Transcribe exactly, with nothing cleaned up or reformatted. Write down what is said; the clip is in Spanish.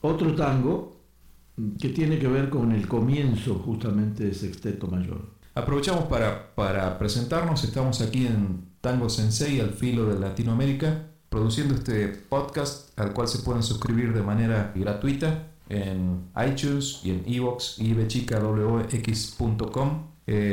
otro tango que tiene que ver con el comienzo justamente de Sexteto Mayor. Aprovechamos para, para presentarnos. Estamos aquí en Tango Sensei, al filo de Latinoamérica, produciendo este podcast al cual se pueden suscribir de manera gratuita en iTunes y en iVoox, ibechica w x punto com. Eh,